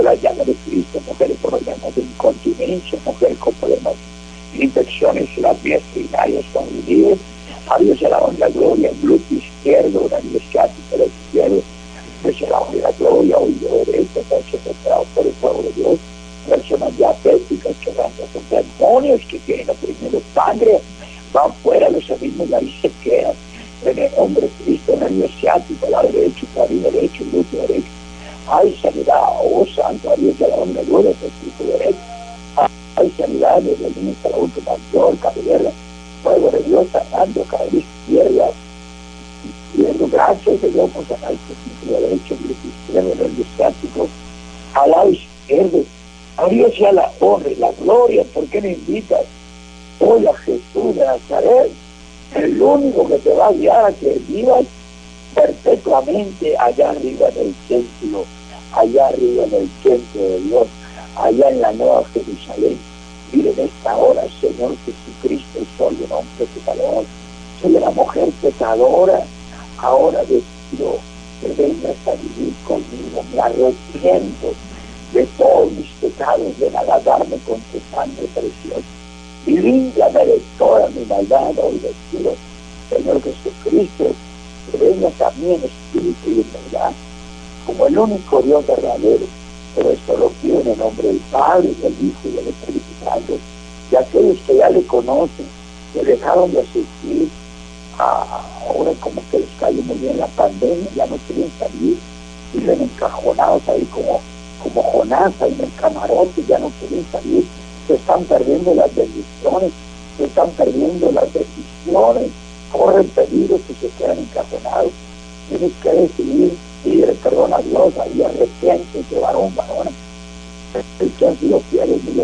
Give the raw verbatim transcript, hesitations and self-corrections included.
la llama de Cristo, mujeres con problemas de incontinencia, mujeres con problemas de infecciones, las vías urinarias son libres. A Dios se la honra, la gloria, el glúteo izquierdo, la vía ciática, la izquierda, Dios se la honra, la gloria, oído derecho, pecho centrado por el fuego de Dios, personas diabéticas, que van a ser demonios que tienen oprimido sangre, van fuera los abismos y ahí se quedan. En el nombre de Cristo, en el vía ciática, la derecha, la vía derecha, el glúteo derecho. Hay sanidad, oh santo, a Dios se la honra, la gloria, el Cristo derecho. Hay sanidad desde el inicio a la última flor, cabellera, fuego de Dios sanando, cabeza izquierda, izquierdo, gracias de Dios por sanar el círculo derecho, el izquierdo, el ciático, al lado izquierdo. A Dios sea la honra y la gloria, porque me invitas hoy a Jesús de Nazaret, el único que te va a guiar a que vivas perpetuamente allá arriba en el templo, allá arriba en el templo de Dios, allá en la Nueva Jerusalén. Mire en esta hora, Señor Jesucristo, soy un hombre pecador, soy una mujer pecadora, ahora decido que vengas a vivir conmigo, me arrepiento de todos mis pecados, de nadadarme con tu sangre preciosa, y límpiame de toda mi maldad, hoy decido, Señor Jesucristo, que vengas a mí en espíritu y en verdad, como el único Dios verdadero. Pero esto lo pido en el nombre del Padre, del Hijo y del Espíritu Santo, y aquellos que ya le conocen, que dejaron de asistir, a, ahora como que les cayó muy bien la pandemia, ya no quieren salir, viven encajonados ahí como, como Jonás ahí en el camarote, ya no quieren salir, se están perdiendo las bendiciones, se están perdiendo las decisiones, corren peligros y se quedan encajonados. Tienes que decidir, pide perdón a Dios, ahí arrepiéntete, varón, varona, el que han sido fieles,